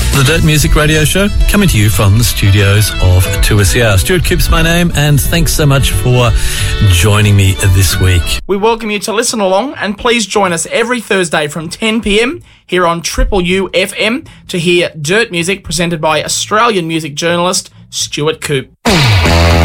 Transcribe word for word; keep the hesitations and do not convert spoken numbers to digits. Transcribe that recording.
The Dirt Music Radio Show, coming to you from the studios of two S E R. Stuart Coop's my name, and thanks so much for joining me this week. We welcome you to listen along, and please join us every Thursday from ten p.m. here on Triple U F M to hear Dirt Music presented by Australian music journalist Stuart Coop.